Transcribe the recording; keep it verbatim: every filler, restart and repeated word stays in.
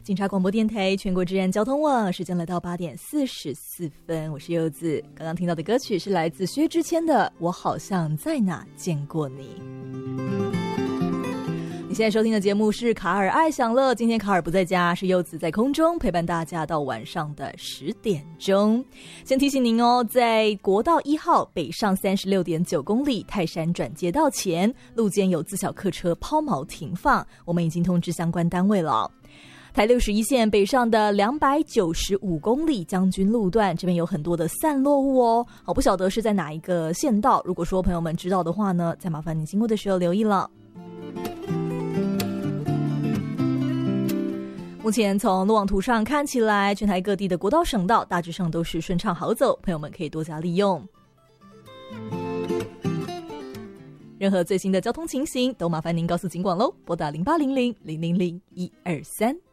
警察广播电台全国治安交通网，时间来到八点四十四分，我是柚子。刚刚听到的歌曲是来自薛之谦的《我好像在哪见过你》。你现在收听的节目是卡尔爱享乐，今天卡尔不在家，是柚子在空中陪伴大家到晚上的十点钟。先提醒您哦，在国道一号北上三十六点九公里泰山转接道前，路肩有自小客车抛锚停放，我们已经通知相关单位了。台六十一线北上的两百九十五公里将军路段，这边有很多的散落物哦，我不晓得是在哪一个县道，如果说朋友们知道的话呢，再麻烦你经过的时候留意了。目前从路网图上看起来，全台各地的国道省道大致上都是顺畅好走，朋友们可以多加利用。任何最新的交通情形都麻烦您告诉警广咯，拨打零八零零零零零一二三。